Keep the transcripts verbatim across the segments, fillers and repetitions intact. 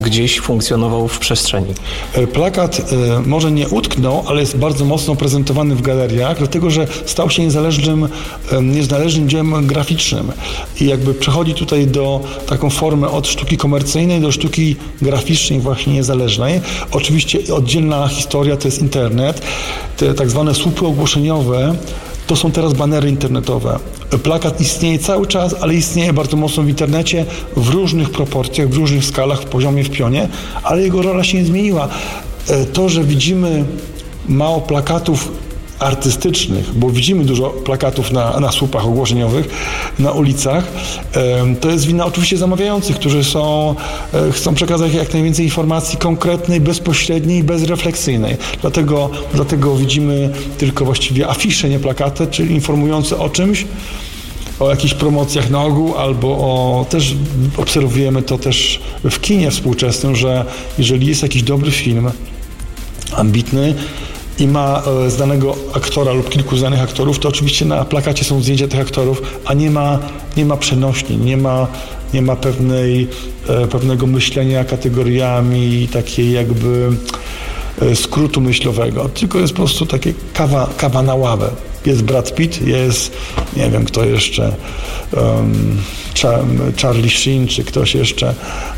gdzieś funkcjonował w przestrzeni. Plakat y, może nie utknął, ale jest bardzo mocno prezentowany w galeriach, dlatego że stał się niezależnym, y, niezależnym dziełem graficznym. I jakby przechodzi tutaj do taką formę od sztuki komercyjnej do sztuki graficznej właśnie niezależnej. Oczywiście oddzielna historia to jest internet. Te tak zwane słupy ogłoszeniowe to są teraz banery internetowe. Plakat istnieje cały czas, ale istnieje bardzo mocno w internecie w różnych proporcjach, w różnych skalach, w poziomie, w pionie, ale jego rola się nie zmieniła. To, że widzimy mało plakatów artystycznych, bo widzimy dużo plakatów na, na słupach ogłoszeniowych, na ulicach, to jest wina oczywiście zamawiających, którzy są, chcą przekazać jak najwięcej informacji konkretnej, bezpośredniej, bezrefleksyjnej. Dlatego, dlatego widzimy tylko właściwie afisze, nie plakaty, czyli informujące o czymś, o jakichś promocjach na ogół, albo o, też obserwujemy to też w kinie współczesnym, że jeżeli jest jakiś dobry film, ambitny, i ma e, znanego aktora lub kilku znanych aktorów, to oczywiście na plakacie są zdjęcia tych aktorów, a nie ma, nie ma przenośni, nie ma, nie ma pewnej, e, pewnego myślenia kategoriami, takiej jakby e, skrótu myślowego, tylko jest po prostu takie kawa, kawa na ławę. Jest Brad Pitt, jest, nie wiem kto jeszcze, um, Charlie Sheen, czy ktoś jeszcze,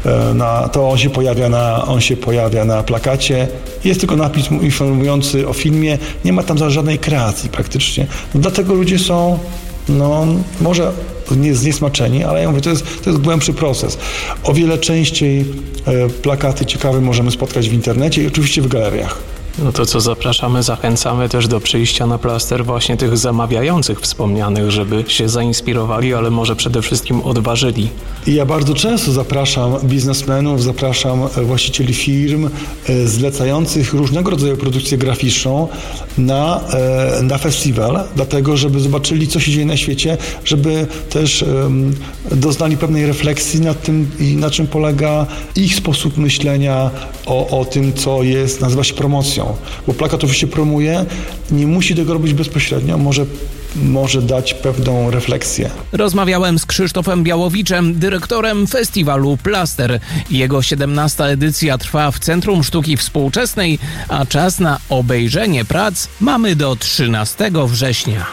na, to on się pojawia na, on się pojawia na plakacie. Jest tylko napis informujący o filmie, nie ma tam żadnej kreacji praktycznie. Dlatego ludzie są, no może nie zniesmaczeni, ale ja mówię, to jest, to jest głębszy proces. O wiele częściej e, plakaty ciekawe możemy spotkać w internecie i oczywiście w galeriach. No to co, zapraszamy, zachęcamy też do przyjścia na plaster właśnie tych zamawiających wspomnianych, żeby się zainspirowali, ale może przede wszystkim odważyli. I ja bardzo często zapraszam biznesmenów, zapraszam właścicieli firm zlecających różnego rodzaju produkcję graficzną na, na festiwal, dlatego żeby zobaczyli, co się dzieje na świecie, żeby też um, doznali pewnej refleksji nad tym, na czym polega ich sposób myślenia o, o tym, co jest, nazywa się promocją. Bo plakat oczywiście promuje, nie musi tego robić bezpośrednio, może, może dać pewną refleksję. Rozmawiałem z Krzysztofem Białowiczem, dyrektorem festiwalu Plaster. Jego siedemnasta edycja trwa w Centrum Sztuki Współczesnej, a czas na obejrzenie prac mamy do trzynastego września.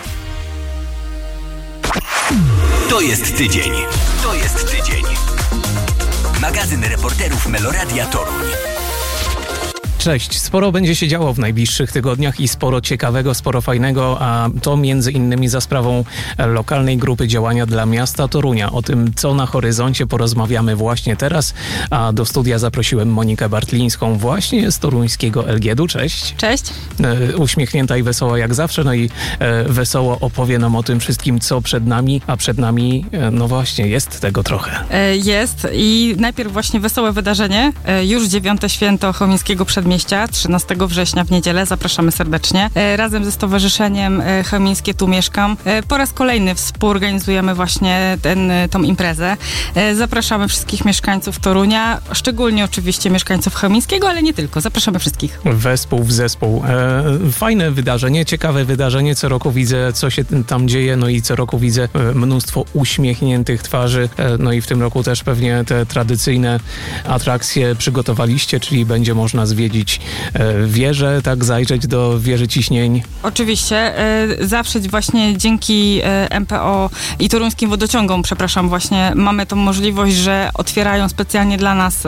To jest tydzień. To jest tydzień. Magazyn reporterów Meloradia Toruń. Cześć, sporo będzie się działo w najbliższych tygodniach i sporo ciekawego, sporo fajnego, a to między innymi za sprawą lokalnej grupy działania dla miasta Torunia. O tym, co na horyzoncie, porozmawiamy właśnie teraz, a do studia zaprosiłem Monikę Bartlińską właśnie z toruńskiego Elgiedu. Cześć. Cześć. E, uśmiechnięta i wesoła jak zawsze, no i e, wesoło opowie nam o tym wszystkim, co przed nami, a przed nami, e, no właśnie, jest tego trochę. E, jest i najpierw właśnie wesołe wydarzenie, e, już dziewiąte święto Chełmińskiego Przedmieścia, trzynastego września w niedzielę. Zapraszamy serdecznie. E, razem ze Stowarzyszeniem e, Chełmińskie Tu Mieszkam e, po raz kolejny współorganizujemy właśnie ten, tą imprezę. E, zapraszamy wszystkich mieszkańców Torunia, szczególnie oczywiście mieszkańców Chełmińskiego, ale nie tylko. Zapraszamy wszystkich. Wespół w zespół. E, fajne wydarzenie, ciekawe wydarzenie. Co roku widzę, co się tam dzieje, no i co roku widzę e, mnóstwo uśmiechniętych twarzy. E, no i w tym roku też pewnie te tradycyjne atrakcje przygotowaliście, czyli będzie można zwiedzić wieżę, tak, zajrzeć do wieży ciśnień. Oczywiście. Zawsze właśnie dzięki M P O i toruńskim wodociągom, przepraszam, właśnie mamy tą możliwość, że otwierają specjalnie dla nas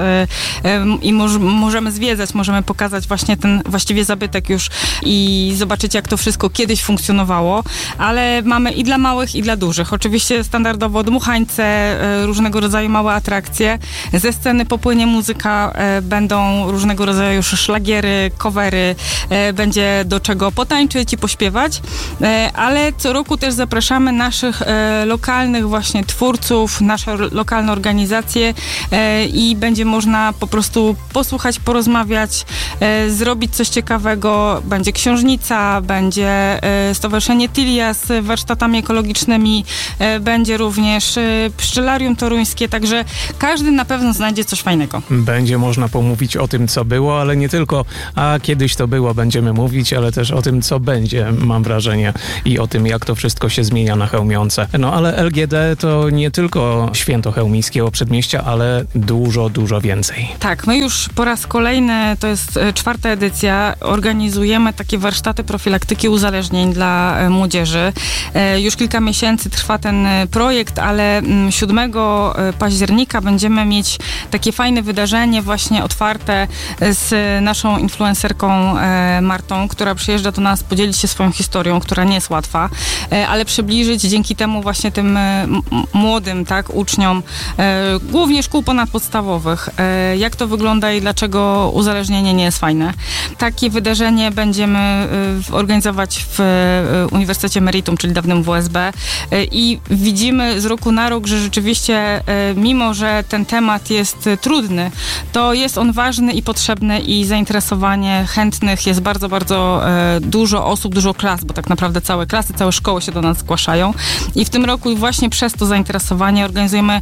i moż, możemy zwiedzać, możemy pokazać właśnie ten właściwie zabytek już i zobaczyć, jak to wszystko kiedyś funkcjonowało, ale mamy i dla małych, i dla dużych. Oczywiście standardowo dmuchańce, różnego rodzaju małe atrakcje. Ze sceny popłynie muzyka, będą różnego rodzaju szlagiery, covery, e, będzie do czego potańczyć i pośpiewać, e, ale co roku też zapraszamy naszych e, lokalnych właśnie twórców, nasze lokalne organizacje e, i będzie można po prostu posłuchać, porozmawiać, e, zrobić coś ciekawego. Będzie książnica, będzie e, Stowarzyszenie Tilia z warsztatami ekologicznymi, e, będzie również e, pszczelarium toruńskie, także każdy na pewno znajdzie coś fajnego. Będzie można pomówić o tym, co było, ale nie tylko, a kiedyś to było, będziemy mówić, ale też o tym, co będzie, mam wrażenie, i o tym, jak to wszystko się zmienia na Chełmionce. No ale L G D to nie tylko święto chełmińskiego przedmieścia, ale dużo, dużo więcej. Tak, my już po raz kolejny, to jest czwarta edycja, organizujemy takie warsztaty profilaktyki uzależnień dla młodzieży. Już kilka miesięcy trwa ten projekt, ale siódmego października będziemy mieć takie fajne wydarzenie właśnie otwarte z naszą influencerką Martą, która przyjeżdża do nas podzielić się swoją historią, która nie jest łatwa, ale przybliżyć dzięki temu właśnie tym młodym, tak, uczniom, głównie szkół ponadpodstawowych, jak to wygląda i dlaczego uzależnienie nie jest fajne. Takie wydarzenie będziemy organizować w Uniwersytecie Meritum, czyli dawnym W S B, i widzimy z roku na rok, że rzeczywiście mimo, że ten temat jest trudny, to jest on ważny i potrzebny i zainteresowanie chętnych jest bardzo, bardzo dużo osób, dużo klas, bo tak naprawdę całe klasy, całe szkoły się do nas zgłaszają i w tym roku właśnie przez to zainteresowanie organizujemy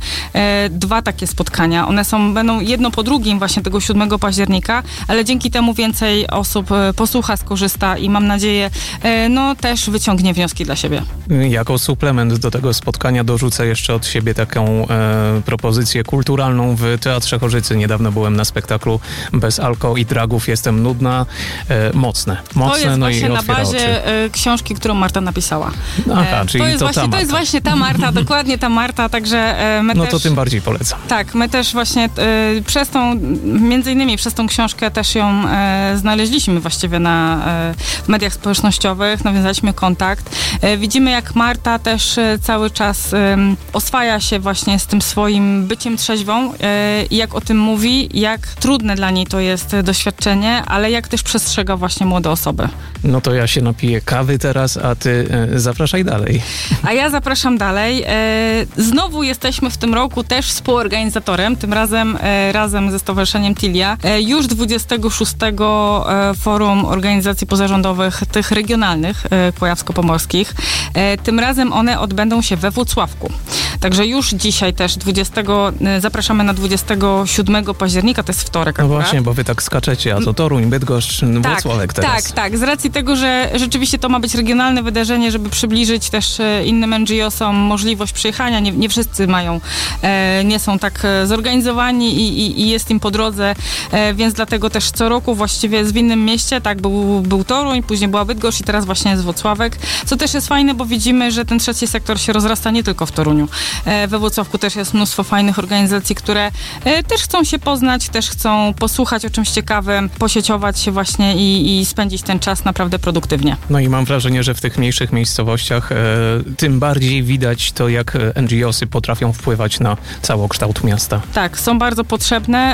dwa takie spotkania. One są, będą jedno po drugim właśnie tego siódmego października, ale dzięki temu więcej osób posłucha, skorzysta i mam nadzieję, no też wyciągnie wnioski dla siebie. Jako suplement do tego spotkania dorzucę jeszcze od siebie taką e, propozycję kulturalną w Teatrze Chorzycy. Niedawno byłem na spektaklu Bez alko i dragów Jestem nudna. E, mocne. Mocne, to jest no właśnie i na bazie oczy. książki, którą Marta napisała. Aha, czyli to jest, to, właśnie, ta to jest Marta. właśnie ta Marta, dokładnie ta Marta, także my No też... to tym bardziej polecam. Tak, my też właśnie y, przez tą, między innymi przez tą książkę też ją y, znaleźliśmy właściwie na, y, w mediach społecznościowych, nawiązaliśmy kontakt. Y, widzimy, jak Marta też y, cały czas y, oswaja się właśnie z tym swoim byciem trzeźwą i y, jak o tym mówi, jak trudne dla niej to jest doświadczenie, ale jak też przestrzega właśnie młode osoby. No to ja się napiję kawy teraz, a ty y, zapraszaj dalej. A ja zapraszam dalej. Y, znowu jesteśmy w tym roku też współorganizatorem, tym razem e, razem ze Stowarzyszeniem Tilia. E, już dwudziestego szóstego e, Forum Organizacji Pozarządowych, tych regionalnych, e, kujawsko-pomorskich. E, tym razem one odbędą się we Włocławku. Także już dzisiaj też dwudziestego e, zapraszamy na dwudziestego siódmego października, to jest wtorek No akurat. właśnie, bo wy tak skaczecie, a to Toruń, Bydgoszcz, Tak, Włocławek teraz. tak, tak. Z racji tego, że rzeczywiście to ma być regionalne wydarzenie, żeby przybliżyć też e, innym N G O-som możliwość przyjechania. Nie, nie wszyscy mają e, nie są tak zorganizowani i, i, i jest im po drodze, e, więc dlatego też co roku właściwie jest w innym mieście, tak, był, był Toruń, później była Bydgoszcz i teraz właśnie jest Włocławek, co też jest fajne, bo widzimy, że ten trzeci sektor się rozrasta nie tylko w Toruniu. E, we Włocławku też jest mnóstwo fajnych organizacji, które e, też chcą się poznać, też chcą posłuchać o czymś ciekawym, posieciować się właśnie i, i spędzić ten czas naprawdę produktywnie. No i mam wrażenie, że w tych mniejszych miejscowościach e, tym bardziej widać to, jak N G O sy potrafią wpływać na całokształt miasta. Tak, są bardzo potrzebne.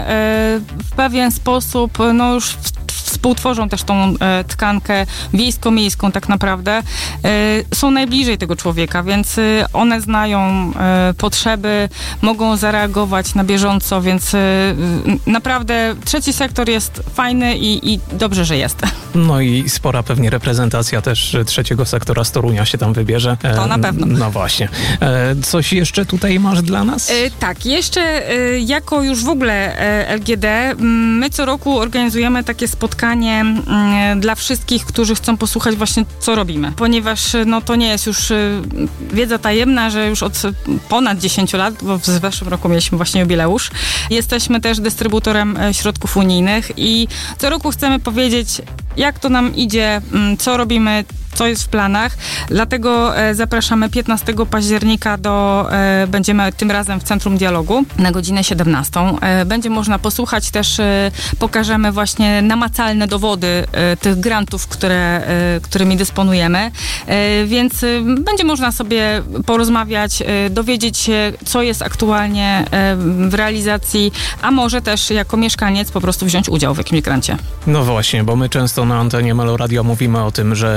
W pewien sposób, no już współtworzą też tą e, tkankę wiejsko-miejską tak naprawdę. E, są najbliżej tego człowieka, więc e, one znają e, potrzeby, mogą zareagować na bieżąco, więc e, naprawdę trzeci sektor jest fajny i, i dobrze, że jest. No i spora pewnie reprezentacja też trzeciego sektora z Torunia się tam wybierze. E, To na pewno. No właśnie. E, coś jeszcze tutaj masz dla nas? E, tak, jeszcze e, jako już w ogóle e, L G D, my co roku organizujemy takie spotkanie m, dla wszystkich, którzy chcą posłuchać właśnie, co robimy. Ponieważ no, to nie jest już e, wiedza tajemna, że już od ponad dziesięciu lat, bo w zeszłym roku mieliśmy właśnie jubileusz, jesteśmy też dystrybutorem e, środków unijnych i co roku chcemy powiedzieć, jak to nam idzie, m, co robimy, co jest w planach. Dlatego e, zapraszamy piętnastego października do, e, będziemy tym razem w Centrum Dialogu na godzinę siedemnastą. E, będzie można posłuchać też, e, pokażemy właśnie namacalne dowody e, tych grantów, które, e, którymi dysponujemy. E, więc e, będzie można sobie porozmawiać, e, dowiedzieć się, co jest aktualnie e, w realizacji, a może też jako mieszkaniec po prostu wziąć udział w jakimś grancie. No właśnie, bo my często na antenie Meloradia mówimy o tym, że są te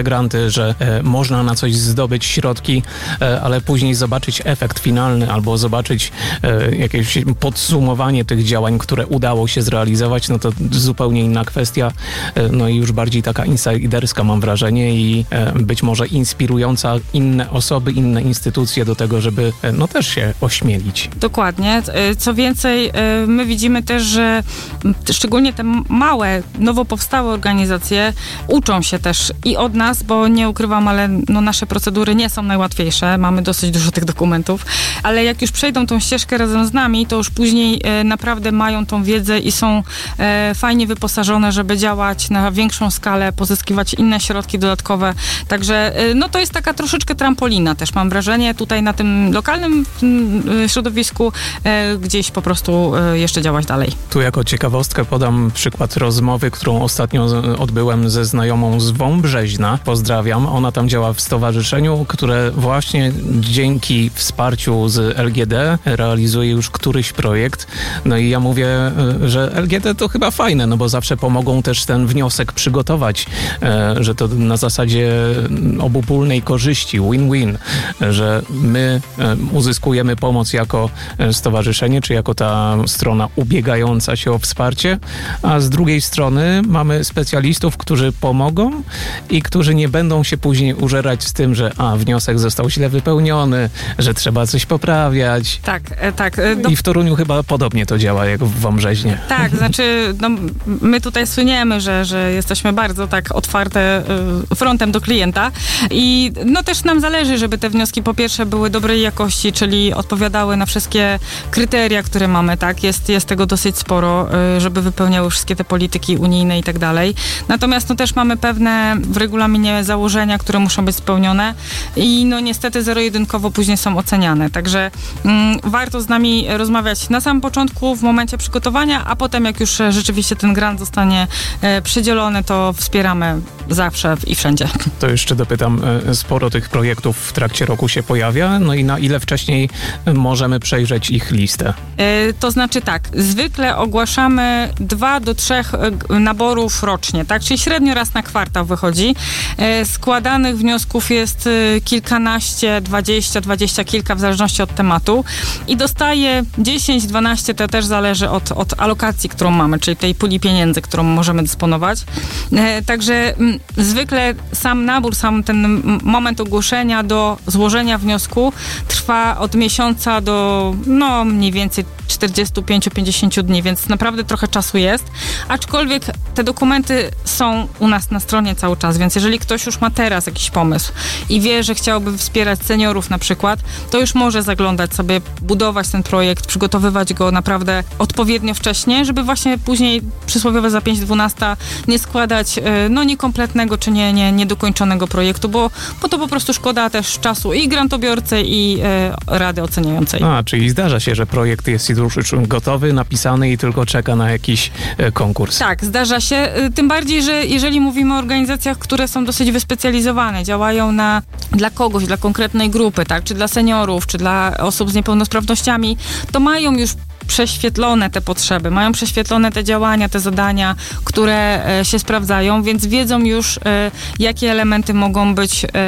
granty, że e, można na coś zdobyć środki, e, ale później zobaczyć efekt finalny albo zobaczyć e, jakieś podsumowanie tych działań, które udało się zrealizować, no to zupełnie inna kwestia, e, no i już bardziej taka insiderska mam wrażenie i e, być może inspirująca inne osoby, inne instytucje do tego, żeby e, no też się ośmielić. Dokładnie. Co więcej, my widzimy też, że szczególnie te małe, nowo powstałe organizacje uczą się też i od nas, bo nie ukrywam, ale no nasze procedury nie są najłatwiejsze. Mamy dosyć dużo tych dokumentów, ale jak już przejdą tą ścieżkę razem z nami, to już później naprawdę mają tą wiedzę i są fajnie wyposażone, żeby działać na większą skalę, pozyskiwać inne środki dodatkowe. Także no to jest taka troszeczkę trampolina też, mam wrażenie, tutaj na tym lokalnym środowisku gdzieś po prostu jeszcze działać dalej. Tu jako ciekawostkę podam przykład rozmowy, którą ostatnio odbyłem ze znajomą z Wąbrzeźna. Pozdrawiam. Ona tam działa w stowarzyszeniu, które właśnie dzięki wsparciu z L G D realizuje już któryś projekt. No i ja mówię, że L G D to chyba fajne, no bo zawsze pomogą też ten wniosek przygotować, że to na zasadzie obopólnej korzyści, win-win, że my uzyskujemy pomoc jako stowarzyszenie, czy jako ta strona ubiegająca się o wsparcie, a z drugiej strony mamy specjalistów, którzy pomogą i którzy nie będą się później użerać z tym, że a, wniosek został źle wypełniony, że trzeba coś poprawiać. Tak, tak. Do... I w Toruniu chyba podobnie to działa, jak w Wąbrzeźnie. Tak, znaczy no, my tutaj słyniemy, że, że jesteśmy bardzo tak otwarte frontem do klienta i no też nam zależy, żeby te wnioski po pierwsze były dobrej jakości, czyli odpowiadały na wszystkie kryteria, które mamy, tak? Jest, jest tego dosyć sporo, żeby wypełniały wszystkie te polityki unijne i tak dalej. Natomiast no też mamy pewne w regulaminie założenia, które muszą być spełnione i no niestety zero-jedynkowo później są oceniane. Także mm, warto z nami rozmawiać na samym początku, w momencie przygotowania, a potem jak już rzeczywiście ten grant zostanie e, przydzielony, to wspieramy zawsze i wszędzie. To jeszcze dopytam, sporo tych projektów w trakcie roku się pojawia, no i na ile wcześniej możemy przejrzeć ich listę? E, to znaczy tak, zwykle ogłaszamy dwa do trzech naborów rocznie, tak? Czyli średnio raz na kwartał wychodzi. E, składanych wniosków jest kilkanaście, dwadzieścia, dwadzieścia kilka, w zależności od tematu i dostaje dziesięć, dwanaście, to też zależy od, od alokacji, którą mamy, czyli tej puli pieniędzy, którą możemy dysponować. E, także m, zwykle sam nabór, sam ten moment ogłoszenia do złożenia wniosku trwa od miesiąca do no mniej więcej czterdzieści pięć do pięćdziesięciu dni, więc naprawdę trochę czasu jest. Aczkolwiek te dokumenty są u nas na stronie cały czas, więc jeżeli ktoś już ma teraz jakiś pomysł i wie, że chciałby wspierać seniorów na przykład, to już może zaglądać sobie, budować ten projekt, przygotowywać go naprawdę odpowiednio wcześnie, żeby właśnie później przysłowiowe za pięć dwanaście nie składać no niekompletnego czy nie, nie, niedokończonego projektu, bo, bo to po prostu szkoda też czasu i grantobiorcy, i e, rady oceniającej. A, czyli zdarza się, że projekt jest już gotowy, napisany i tylko czeka na jakiś e, konkurs. Tak, zdarza się. Tym bardziej, że jeżeli mówimy o organizacjach, które są dosyć wyspecjalizowane, działają na, dla kogoś, dla konkretnej grupy, tak, czy dla seniorów, czy dla osób z niepełnosprawnościami, to mają już prześwietlone te potrzeby, mają prześwietlone te działania, te zadania, które e, się sprawdzają, więc wiedzą już, e, jakie elementy mogą być e,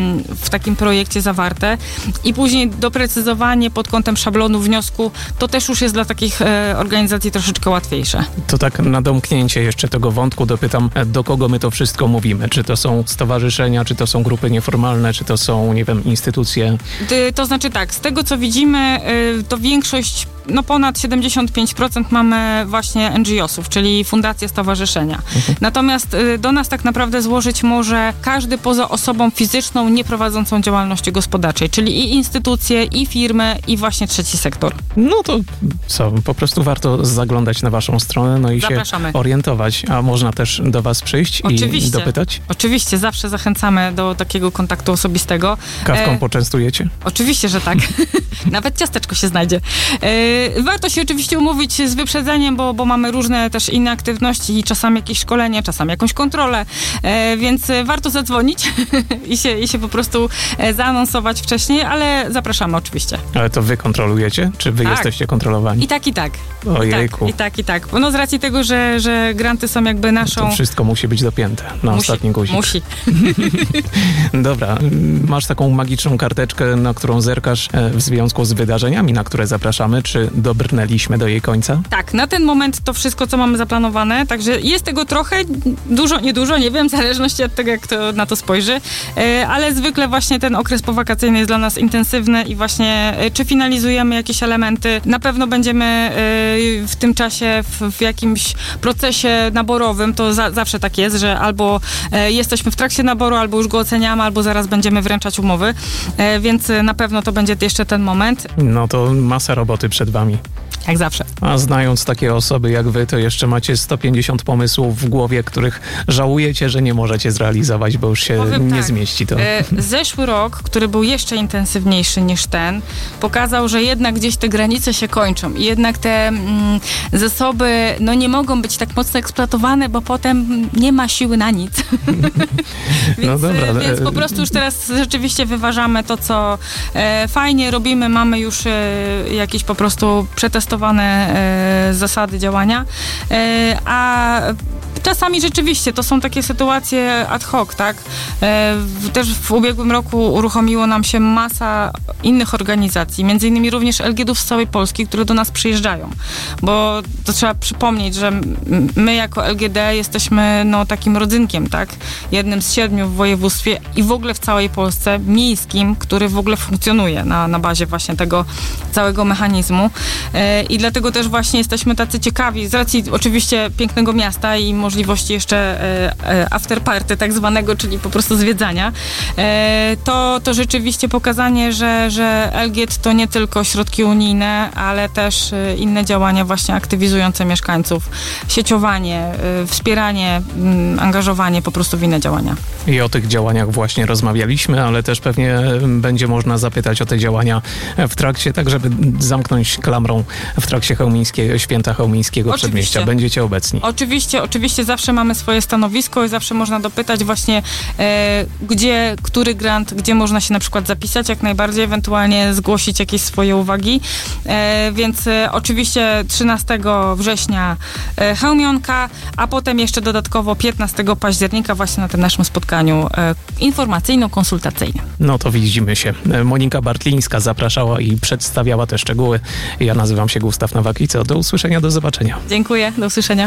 w takim projekcie zawarte i później doprecyzowanie pod kątem szablonu wniosku, to też już jest dla takich e, organizacji troszeczkę łatwiejsze. To tak na domknięcie jeszcze tego wątku dopytam, do kogo my to wszystko mówimy? Czy to są stowarzyszenia, czy to są grupy nieformalne, czy to są, nie wiem, instytucje? To znaczy tak, z tego co widzimy, e, to większość, no ponad siedemdziesiąt pięć procent mamy właśnie en dżi osów, czyli fundacje, stowarzyszenia. Mhm. Natomiast y, do nas tak naprawdę złożyć może każdy poza osobą fizyczną nieprowadzącą działalności gospodarczej, czyli i instytucje, i firmy, i właśnie trzeci sektor. No to co, po prostu warto zaglądać na waszą stronę, no i Zapraszamy. się orientować, a można też do was przyjść Oczywiście. i dopytać? Oczywiście, zawsze zachęcamy do takiego kontaktu osobistego. Kawką e, poczęstujecie? Oczywiście, że tak. Nawet ciasteczko się znajdzie. E, Yy, warto się oczywiście umówić z wyprzedzeniem, bo, bo mamy różne też inne aktywności i czasami jakieś szkolenie, czasami jakąś kontrolę, yy, więc warto zadzwonić i, się, i się po prostu yy, zaanonsować wcześniej, ale zapraszamy oczywiście. Ale to wy kontrolujecie? Czy wy tak. jesteście kontrolowani? I tak, i tak. Ojejku. I tak, i tak. I tak. No z racji tego, że, że granty są jakby naszą... To wszystko musi być dopięte na musi, ostatni guzik. Musi. Dobra. Masz taką magiczną karteczkę, na którą zerkasz w związku z wydarzeniami, na które zapraszamy. Czy dobrnęliśmy do jej końca? Tak, na ten moment to wszystko, co mamy zaplanowane, także jest tego trochę, dużo, niedużo, nie wiem, w zależności od tego, jak to na to spojrzy, ale zwykle właśnie ten okres powakacyjny jest dla nas intensywny i właśnie czy finalizujemy jakieś elementy, na pewno będziemy w tym czasie w, w jakimś procesie naborowym, to za, zawsze tak jest, że albo jesteśmy w trakcie naboru, albo już go oceniamy, albo zaraz będziemy wręczać umowy, więc na pewno to będzie jeszcze ten moment. No to masa roboty przed wami. Jak zawsze. A znając takie osoby jak wy, to jeszcze macie sto pięćdziesiąt pomysłów w głowie, których żałujecie, że nie możecie zrealizować, bo już się Powiem nie tak, zmieści to. E, zeszły rok, który był jeszcze intensywniejszy niż ten, pokazał, że jednak gdzieś te granice się kończą i jednak te mm, zasoby no nie mogą być tak mocno eksploatowane, bo potem nie ma siły na nic. więc, no dobra, więc po prostu już teraz rzeczywiście wyważamy to, co e, fajnie robimy, mamy już e, jakieś po prostu przetestowane e, zasady działania, e, a czasami rzeczywiście to są takie sytuacje ad hoc, tak? E, w, też w ubiegłym roku uruchomiło nam się masa innych organizacji, między innymi również L G D-ów z całej Polski, które do nas przyjeżdżają, bo to trzeba przypomnieć, że my jako L G D jesteśmy no takim rodzynkiem, tak? Jednym z siedmiu w województwie i w ogóle w całej Polsce miejskim, który w ogóle funkcjonuje na, na bazie właśnie tego całego mechanizmu. E, I dlatego też właśnie jesteśmy tacy ciekawi, z racji oczywiście pięknego miasta i możliwości jeszcze e, e, afterparty tak zwanego, czyli po prostu zwiedzania, e, to, to rzeczywiście pokazanie, że, że L G D to nie tylko środki unijne, ale też e, inne działania właśnie aktywizujące mieszkańców, sieciowanie, e, wspieranie, m, angażowanie po prostu w inne działania. I o tych działaniach właśnie rozmawialiśmy, ale też pewnie będzie można zapytać o te działania w trakcie, tak żeby zamknąć klamrą w trakcie chełmińskiego, święta chełmińskiego Oczywiście. Przedmieścia. Będziecie obecni. Oczywiście, oczywiście zawsze mamy swoje stanowisko i zawsze można dopytać właśnie e, gdzie, który grant, gdzie można się na przykład zapisać, jak najbardziej, ewentualnie zgłosić jakieś swoje uwagi. E, więc e, oczywiście trzynastego września e, Chełmionka, a potem jeszcze dodatkowo piętnastego października właśnie na tym naszym spotkaniu e, informacyjno-konsultacyjnym. No to widzimy się. Monika Bartlińska zapraszała i przedstawiała te szczegóły. Ja nazywam się Gustaw Nowak i co? Do usłyszenia, do zobaczenia. Dziękuję, do usłyszenia.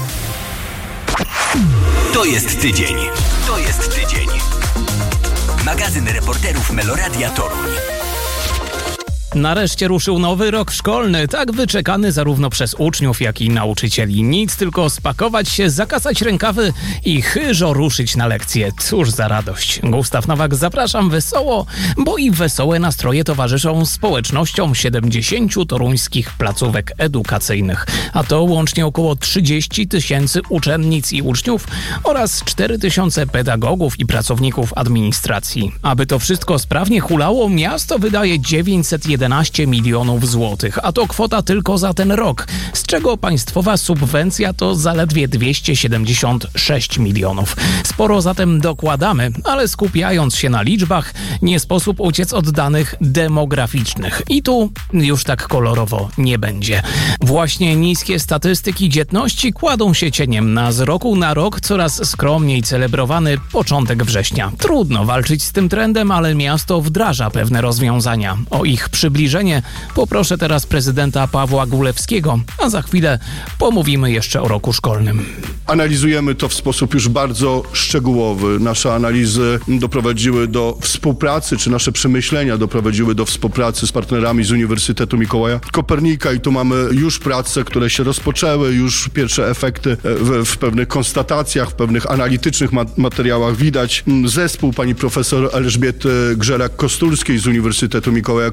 To jest tydzień. To jest tydzień. Magazyn reporterów Meloradia Toruń. Nareszcie ruszył nowy rok szkolny, tak wyczekany zarówno przez uczniów, jak i nauczycieli. Nic, tylko spakować się, zakasać rękawy i chyżo ruszyć na lekcje. Cóż za radość. Gustaw Nowak, zapraszam wesoło, bo i wesołe nastroje towarzyszą społecznościom siedemdziesięciu toruńskich placówek edukacyjnych. A to łącznie około trzydzieści tysięcy uczennic i uczniów oraz cztery tysiące pedagogów i pracowników administracji. Aby to wszystko sprawnie hulało, miasto wydaje dziewięćset jedenaście milionów złotych, a to kwota tylko za ten rok, z czego państwowa subwencja to zaledwie dwieście siedemdziesiąt sześć milionów. Sporo zatem dokładamy, ale skupiając się na liczbach, nie sposób uciec od danych demograficznych. I tu już tak kolorowo nie będzie. Właśnie niskie statystyki dzietności kładą się cieniem na z roku na rok coraz skromniej celebrowany początek września. Trudno walczyć z tym trendem, ale miasto wdraża pewne rozwiązania. O ich przybliżenie poproszę teraz prezydenta Pawła Gulewskiego, a za chwilę pomówimy jeszcze o roku szkolnym. Analizujemy to w sposób już bardzo szczegółowy. Nasze analizy doprowadziły do współpracy, czy nasze przemyślenia doprowadziły do współpracy z partnerami z Uniwersytetu Mikołaja Kopernika i tu mamy już prace, które się rozpoczęły, już pierwsze efekty w, w pewnych konstatacjach, w pewnych analitycznych ma- materiałach widać. Zespół pani profesor Elżbiety Grzelak-Kostulskiej z Uniwersytetu Mikołaja Kopernika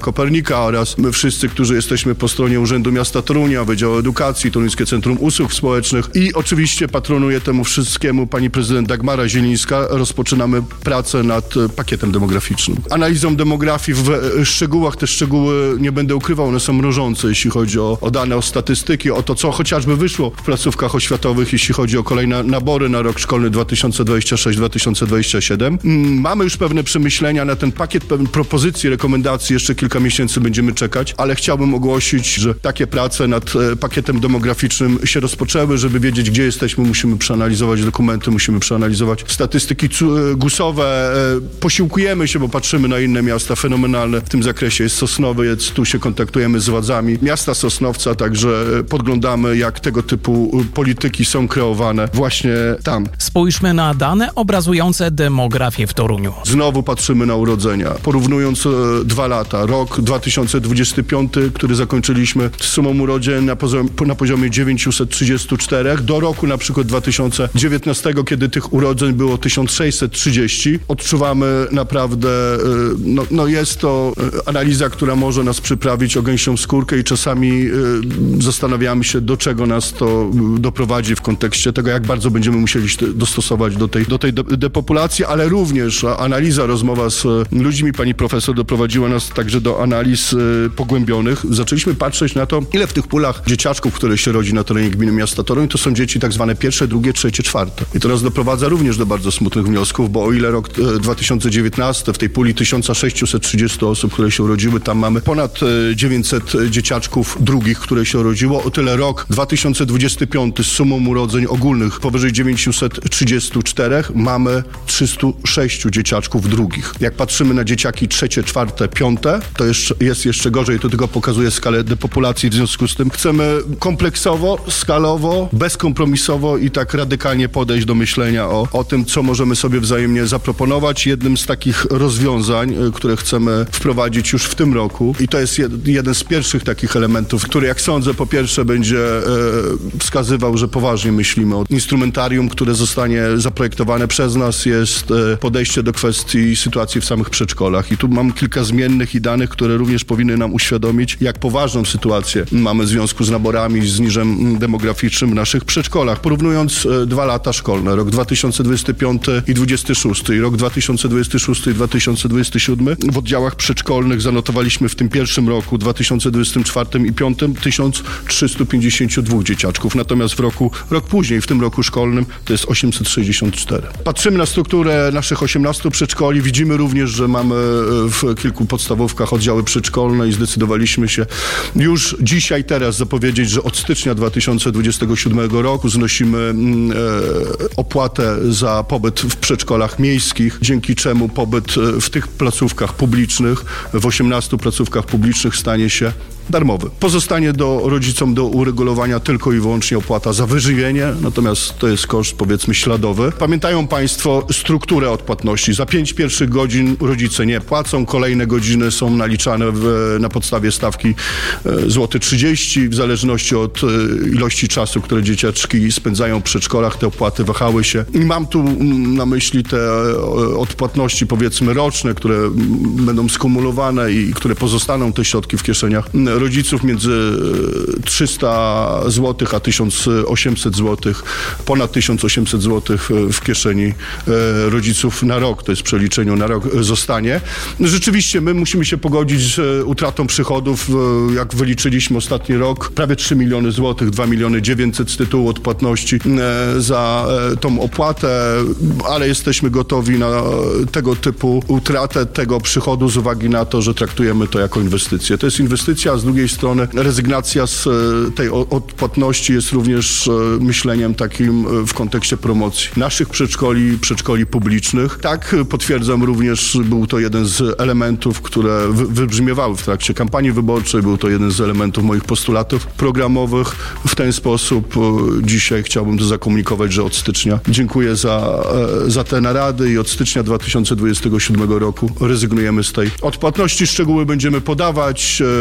Kopernika oraz my wszyscy, którzy jesteśmy po stronie Urzędu Miasta Torunia, Wydziału Edukacji, Toruńskie Centrum Usług Społecznych i oczywiście patronuje temu wszystkiemu pani prezydent Dagmara Zielińska. Rozpoczynamy pracę nad pakietem demograficznym. Analizą demografii w szczegółach, te szczegóły nie będę ukrywał, one są mrożące, jeśli chodzi o, o dane, o statystyki, o to, co chociażby wyszło w placówkach oświatowych, jeśli chodzi o kolejne nabory na rok szkolny dwa tysiące dwudziesty szósty dwa tysiące dwudziesty siódmy. Mamy już pewne przemyślenia na ten pakiet, pewne propozycji, rekomendacji, jeszcze kilka miesięcy będziemy czekać, ale chciałbym ogłosić, że takie prace nad pakietem demograficznym się rozpoczęły. Żeby wiedzieć, gdzie jesteśmy, musimy przeanalizować dokumenty, musimy przeanalizować statystyki gusowe. Posiłkujemy się, bo patrzymy na inne miasta fenomenalne. W tym zakresie jest Sosnowiec, tu się kontaktujemy z władzami miasta Sosnowca, także podglądamy, jak tego typu polityki są kreowane właśnie tam. Spójrzmy na dane obrazujące demografię w Toruniu. Znowu patrzymy na urodzenia. Porównując e, dwa lata, rok dwa tysiące dwudziesty piąty, który zakończyliśmy z sumą urodzeń na, poziom, na poziomie dziewięćset trzydzieści cztery, do roku na przykład dwa tysiące dziewiętnastego, kiedy tych urodzeń było tysiąc sześćset trzydzieści. Odczuwamy naprawdę, e, no, no jest to analiza, która może nas przyprawić o gęsią skórkę i czasami e, zastanawiamy się, do czego nas to doprowadzi w kontekście tego, jak bardzo będziemy musieli się dostosować do tej, do tej de- depopulacji, ale również analiza, rozmowa z ludźmi pani profesor doprowadziła nas także do analiz y, pogłębionych. Zaczęliśmy patrzeć na to, ile w tych pulach dzieciaczków, które się rodzi na terenie gminy miasta Toruń, to są dzieci tak zwane pierwsze, drugie, trzecie, czwarte. I to nas doprowadza również do bardzo smutnych wniosków, bo o ile rok y, dwa tysiące dziewiętnasty w tej puli tysiąc sześćset trzydzieści osób, które się urodziły, tam mamy ponad y, dziewięćset dzieciaczków drugich, które się urodziło, o tyle rok dwa tysiące dwudziesty piąty z sumą urodzeń ogólnych powyżej dziewięćset trzydzieści cztery mamy trzysta sześć dzieciaczków drugich. Jak patrzymy na dzieciaki trzecie, czwarte, piąte, to jeszcze, jest jeszcze gorzej, to tylko pokazuje skalę depopulacji. W związku z tym chcemy kompleksowo, skalowo, bezkompromisowo i tak radykalnie podejść do myślenia o, o tym, co możemy sobie wzajemnie zaproponować. Jednym z takich rozwiązań, które chcemy wprowadzić już w tym roku, i to jest jed, jeden z pierwszych takich elementów, który, jak sądzę, po pierwsze będzie e, wskazywał, że poważnie myślimy o instrumentarium, które zostanie zaprojektowane przez nas, jest e, podejście do kwestii sytuacji w samych przedszkolach. I tu mam kilka zmiennych i danych, które również powinny nam uświadomić, jak poważną sytuację mamy w związku z naborami, z niżem demograficznym w naszych przedszkolach. Porównując e, dwa lata szkolne, rok dwa tysiące dwudziesty piąty i dwudziesty szósty i rok dwa tysiące dwudziesty szósty i dwa tysiące dwudziesty siódmy, w oddziałach przedszkolnych zanotowaliśmy w tym pierwszym roku, dwa tysiące dwudziestym czwartym i piątym, tysiąc trzysta pięćdziesiąt dwa dzieciaczków. Natomiast w roku, rok później, w tym roku szkolnym, to jest osiemset sześćdziesiąt cztery. Patrzymy na strukturę naszych osiemnastu przedszkoli. Widzimy również, że mamy w kilku podstawówkach oddziały przedszkolne i zdecydowaliśmy się już dzisiaj, teraz zapowiedzieć, że od stycznia dwa tysiące dwudziestego siódmego roku znosimy e, opłatę za pobyt w przedszkolach miejskich, dzięki czemu pobyt w tych placówkach publicznych, w osiemnastu placówkach publicznych stanie się darmowy. Pozostanie do rodzicom do uregulowania tylko i wyłącznie opłata za wyżywienie, natomiast to jest koszt, powiedzmy, śladowy. Pamiętają Państwo strukturę odpłatności. Za pięć pierwszych godzin rodzice nie płacą, kolejne godziny są naliczane w, na podstawie stawki złoty trzydzieści. W zależności od ilości czasu, które dzieciaczki spędzają w przedszkolach, te opłaty wahały się. I mam tu na myśli te odpłatności, powiedzmy, roczne, które będą skumulowane i które pozostaną te środki w kieszeniach rodziców, między trzysta złotych a tysiąc osiemset złotych, ponad tysiąc osiemset złotych w kieszeni rodziców na rok, to jest w przeliczeniu na rok, zostanie. Rzeczywiście my musimy się pogodzić z utratą przychodów, jak wyliczyliśmy ostatni rok, prawie trzy miliony złotych, dwa miliony dziewięćset z tytułu odpłatności za tą opłatę, ale jesteśmy gotowi na tego typu utratę tego przychodu z uwagi na to, że traktujemy to jako inwestycję. To jest inwestycja, a z drugiej strony rezygnacja z tej odpłatności jest również myśleniem takim w kontekście promocji naszych przedszkoli, przedszkoli publicznych. Tak, potwierdzam również, był to jeden z elementów, które wybrzmiewały w trakcie kampanii wyborczej, był to jeden z elementów moich postulatów programowych. W ten sposób dzisiaj chciałbym to zakomunikować, że od stycznia dziękuję za, za te narady i od stycznia dwa tysiące dwudziestego siódmego roku rezygnujemy z tej odpłatności. Szczegóły będziemy podawać na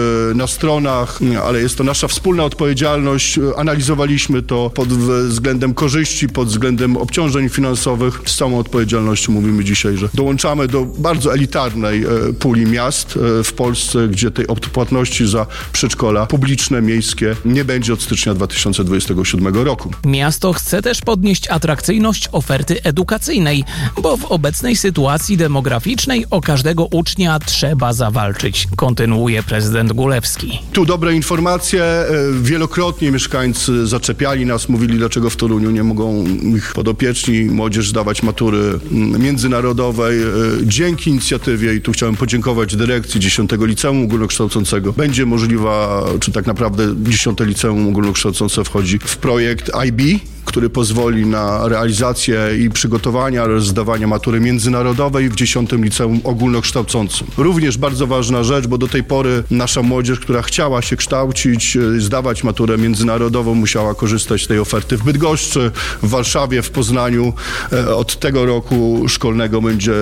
stronach, ale jest to nasza wspólna odpowiedzialność. Analizowaliśmy to pod względem korzyści, pod względem obciążeń finansowych. Z całą odpowiedzialnością mówimy dzisiaj, że dołączamy do bardzo elitarnej puli miast w Polsce, gdzie tej odpłatności za przedszkola publiczne, miejskie nie będzie od stycznia dwa tysiące dwudziestego siódmego roku. Miasto chce też podnieść atrakcyjność oferty edukacyjnej, bo w obecnej sytuacji demograficznej o każdego ucznia trzeba zawalczyć, kontynuuje prezydent Gulewski. Tu dobre informacje. Wielokrotnie mieszkańcy zaczepiali nas, mówili, dlaczego w Toruniu nie mogą ich podopieczni, młodzież zdawać matury międzynarodowej. Dzięki inicjatywie, i tu chciałem podziękować dyrekcji dziesiątego Liceum Ogólnokształcącego, będzie możliwa, czy tak naprawdę dziesiąte Liceum Ogólnokształcące wchodzi w projekt I B, który pozwoli na realizację i przygotowania oraz zdawania matury międzynarodowej w dziesiątym Liceum Ogólnokształcącym. Również bardzo ważna rzecz, bo do tej pory nasza młodzież, która chciała się kształcić, zdawać maturę międzynarodową, musiała korzystać z tej oferty w Bydgoszczy, w Warszawie, w Poznaniu. Od tego roku szkolnego będzie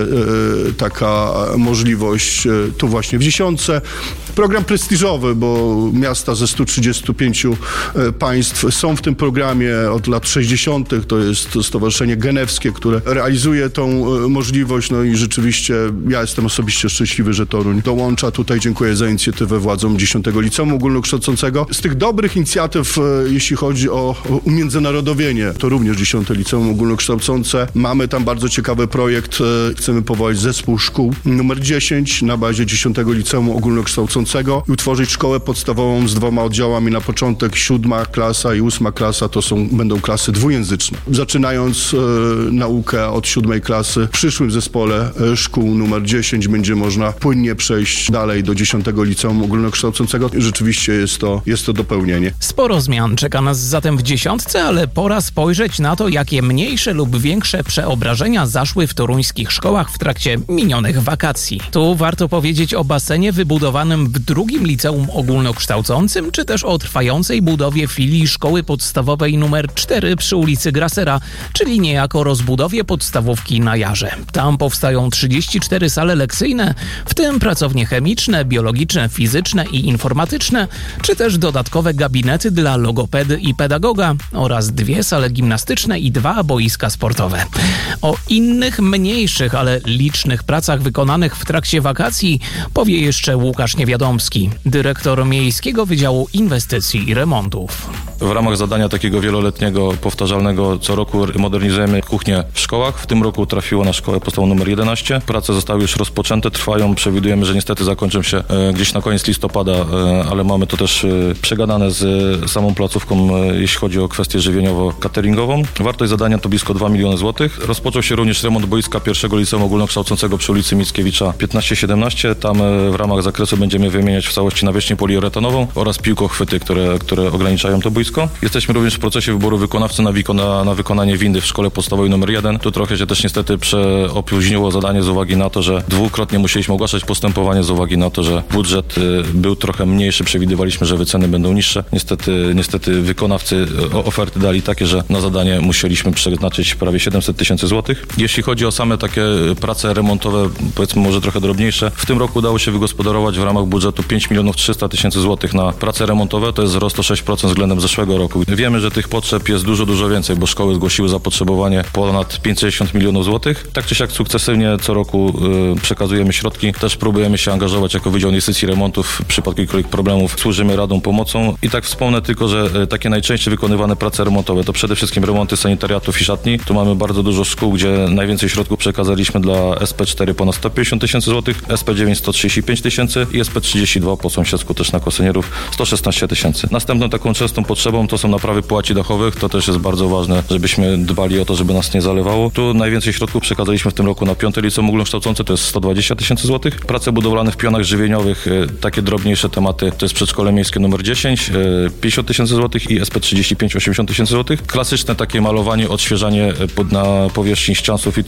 taka możliwość tu właśnie w dziesiątce. Program prestiżowy, bo miasta ze stu trzydziestu pięciu państw są w tym programie od lat sześćdziesiątych. To jest Stowarzyszenie Genewskie, które realizuje tą możliwość. No i rzeczywiście ja jestem osobiście szczęśliwy, że Toruń dołącza. Tutaj dziękuję za inicjatywę władzom dziesiątego Liceum Ogólnokształcącego. Z tych dobrych inicjatyw, jeśli chodzi o umiędzynarodowienie, to również dziesiąte Liceum Ogólnokształcące. Mamy tam bardzo ciekawy projekt. Chcemy powołać zespół szkół numer dziesięć na bazie dziesiątego Liceum Ogólnokształcącego i utworzyć szkołę podstawową z dwoma oddziałami na początek. Siódma klasa i ósma klasa to są, będą klasy dwujęzyczne. Zaczynając e, naukę od siódmej klasy, w przyszłym zespole e, szkół numer dziesięć będzie można płynnie przejść dalej do dziesiątego Liceum Ogólnokształcącego. Rzeczywiście jest to, jest to dopełnienie. Sporo zmian czeka nas zatem w dziesiątce, ale pora spojrzeć na to, jakie mniejsze lub większe przeobrażenia zaszły w toruńskich szkołach w trakcie minionych wakacji. Tu warto powiedzieć o basenie wybudowanym w drugim Liceum Ogólnokształcącym, czy też o trwającej budowie filii szkoły podstawowej numer cztery przy ulicy Grasera, czyli niejako rozbudowie podstawówki na Jarze. Tam powstają trzydzieści cztery sale lekcyjne, w tym pracownie chemiczne, biologiczne, fizyczne i informatyczne, czy też dodatkowe gabinety dla logopedy i pedagoga oraz dwie sale gimnastyczne i dwa boiska sportowe. O innych, mniejszych, ale licznych pracach wykonanych w trakcie wakacji powie jeszcze Łukasz Niewiadomski, dyrektor Miejskiego Wydziału Inwestycji i Remontów. W ramach zadania takiego wieloletniego, powtarzalnego, co roku modernizujemy kuchnię w szkołach. W tym roku trafiło na szkołę podstawową numer jedenaście. Prace zostały już rozpoczęte, trwają. Przewidujemy, że niestety zakończą się e, gdzieś na koniec listopada, e, ale mamy to też e, przegadane z e, samą placówką, e, jeśli chodzi o kwestię żywieniowo-cateringową. Wartość zadania to blisko dwa miliony złotych. Rozpoczął się również remont boiska pierwszego Liceum Ogólnokształcącego przy ulicy Mickiewicza piętnaście siedemnaście. Tam e, w ramach zakresu będziemy wymieniać w całości nawierzchnię poliuretanową oraz piłkochwyty, które, które ograniczają to boisko. Jesteśmy również w procesie wyboru wykonawcy na, wykona, na wykonanie windy w szkole podstawowej numer jeden. Tu trochę się też niestety przeopóźniło zadanie z uwagi na to, że dwukrotnie musieliśmy ogłaszać postępowanie z uwagi na to, że budżet y, był trochę mniejszy, przewidywaliśmy, że wyceny będą niższe. Niestety, niestety wykonawcy oferty dali takie, że na zadanie musieliśmy przeznaczyć prawie siedemset tysięcy złotych. Jeśli chodzi o same takie prace remontowe, powiedzmy może trochę drobniejsze, w tym roku udało się wygospodarować w ramach budżetu pięć milionów trzysta tysięcy złotych na prace remontowe. To jest wzrost o sześć procent względem zeszłego roku. Wiemy, że tych potrzeb jest dużo, dużo więcej, bo szkoły zgłosiły zapotrzebowanie ponad pięćdziesiąt milionów złotych. Tak czy siak sukcesywnie co roku y, przekazujemy środki. Też próbujemy się angażować jako Wydział Inwestycji i Remontów. W przypadku jakichkolwiek problemów służymy radą, pomocą. I tak wspomnę tylko, że y, takie najczęściej wykonywane prace remontowe to przede wszystkim remonty sanitariatów i szatni. Tu mamy bardzo dużo szkół, gdzie najwięcej środków przekazaliśmy dla S P cztery ponad sto pięćdziesiąt tysięcy złotych, S P dziewięć sto trzydzieści pięć tysięcy i S P trzydzieści dwa po sąsiedzku też na Kosynierów sto szesnaście tysięcy. Następną taką częstą potrzebą to są naprawy połaci dachowych. To też jest bardzo ważne, żebyśmy dbali o to, żeby nas nie zalewało. Tu najwięcej środków przekazaliśmy w tym roku na piąte Liceum Ogólnokształcące, to jest sto dwadzieścia tysięcy złotych. Prace budowlane w pionach żywieniowych, takie drobniejsze tematy, to jest przedszkole miejskie numer dziesięć, pięćdziesiąt tysięcy złotych i S P trzydzieści pięć osiemdziesiąt tysięcy złotych. Klasyczne takie malowanie, odświeżanie na powierzchni ścian sufitów, praktycznie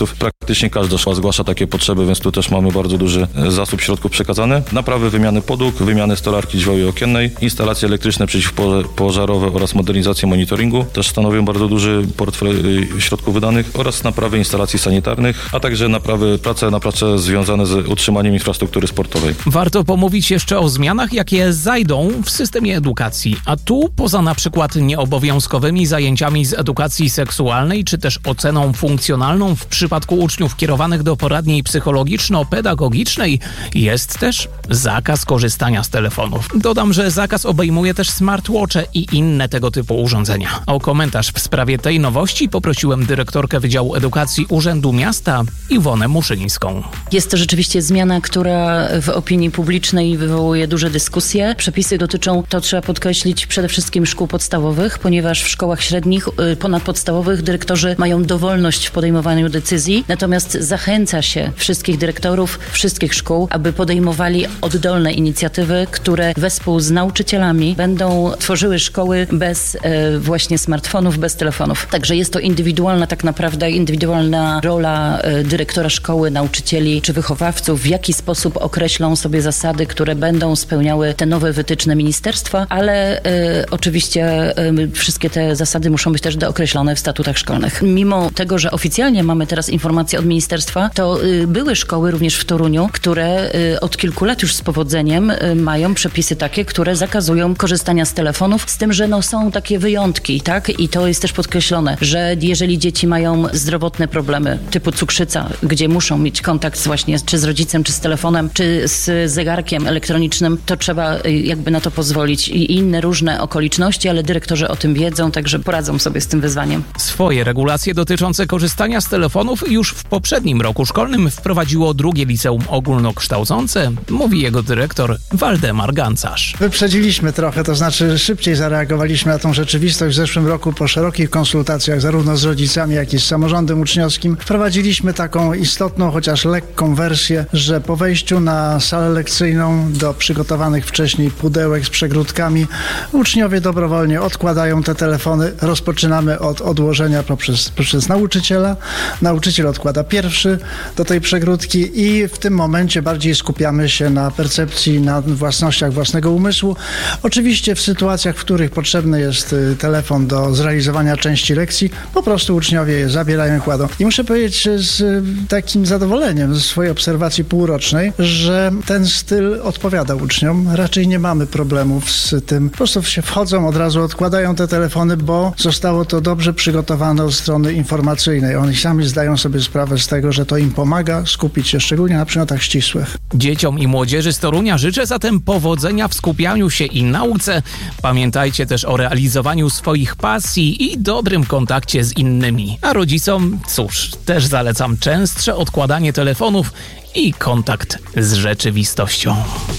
praktycznie każda szkoła zgłasza takie potrzeby, więc tu też mamy bardzo duży zasób środków przekazany. Naprawy wymiany podłóg, wymiany stolarki drzwiowej okiennej, instalacje elektryczne przeciwpożarowe oraz modernizację monitoringu też stanowią bardzo duży portfel środków wydanych oraz naprawy instalacji sanitarnych, a także naprawy, prace na prace związane z utrzymaniem infrastruktury sportowej. Warto pomówić jeszcze o zmianach, jakie zajdą w systemie edukacji. A tu, poza na przykład nieobowiązkowymi zajęciami z edukacji seksualnej, czy też oceną funkcjonalną w przypadku uczniów kierowanych do poradni psychologiczno-pedagogicznej, jest też zakaz korzystania z telefonów. Dodam, że zakaz obejmuje też smartwatche i inne tego typu urządzenia. O komentarz w sprawie tej nowości poprosiłem dyrektorkę Wydziału Edukacji Urzędu Miasta Iwonę Muszyńską. Jest to rzeczywiście zmiana, która w opinii publicznej wywołuje duże dyskusje. Przepisy dotyczą, to trzeba podkreślić, przede wszystkim szkół podstawowych, ponieważ w szkołach średnich, ponadpodstawowych dyrektorzy mają dowolność w podejmowaniu decyzji, natomiast zachęca się wszystkich dyrektorów wszystkich szkół, aby podejmowali oddolne inicjatywy, które wespół z nauczycielami będą tworzyły szkoły bez e, właśnie smartfonów, bez telefonów. Także jest to indywidualna tak naprawdę, indywidualna rola e, dyrektora szkoły, nauczycieli czy wychowawców, w jaki sposób określą sobie zasady, które będą spełniały te nowe wytyczne ministerstwa, ale e, oczywiście e, wszystkie te zasady muszą być też dookreślone w statutach szkolnych. Mimo tego, że oficjalnie mamy teraz informacje od ministerstwa, to e, były szkoły również w Toruniu, które e, od kilku lat już z powodzeniem e, mają przepisy takie, które zakazują korzystania z telefonów, z tym, że no, są takie wyjątki, tak? I to jest też podkreślone, że jeżeli dzieci mają zdrowotne problemy typu cukrzyca, gdzie muszą mieć kontakt właśnie czy z rodzicem, czy z telefonem, czy z zegarkiem elektronicznym, to trzeba jakby na to pozwolić i inne różne okoliczności, ale dyrektorzy o tym wiedzą, także poradzą sobie z tym wyzwaniem. Swoje regulacje dotyczące korzystania z telefonów już w poprzednim roku szkolnym wprowadziło drugie liceum ogólnokształcące, mówi jego dyrektor Waldemar Gancarz. Wyprzedziliśmy trochę, to znaczy szybciej zareagowaliśmy na tą rzeczywistość. W zeszłym roku po szerokich konsultacjach zarówno z rodzicami, jak i z samorządem uczniowskim wprowadziliśmy taką istotną, chociaż lekką wersję, że po wejściu na salę lekcyjną do przygotowanych wcześniej pudełek z przegródkami uczniowie dobrowolnie odkładają te telefony. Rozpoczynamy od odłożenia poprzez, poprzez nauczyciela. Nauczyciel odkłada pierwszy do tej przegródki i w tym momencie bardziej skupiamy się na percepcji, na własnościach własnego umysłu. Oczywiście w sytuacjach, w których potrzebny jest telefon do zrealizowania części lekcji, po prostu uczniowie je zabierają i kładą. I muszę powiedzieć z takim zadowoleniem ze swojej obserwacji półrocznej, że ten styl odpowiada uczniom. Raczej nie mamy problemów z tym. Po prostu się wchodzą, od razu odkładają te telefony, bo zostało to dobrze przygotowane od strony informacyjnej. Oni sami zdają sobie sprawę z tego, że to im pomaga skupić się, szczególnie na przedmiotach ścisłych. Dzieciom i młodzieży z Torunia życzę zatem powodzenia w skupianiu się i nauce. Pamiętajcie też o realizowaniu swoich pasji i dobrym kontakcie z innymi. A rodzicom, cóż, też zalecam częstsze odkładanie telefonów i kontakt z rzeczywistością.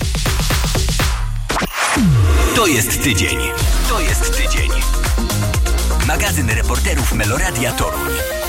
To jest tydzień. To jest tydzień. Magazyn reporterów Meloradia Toruń.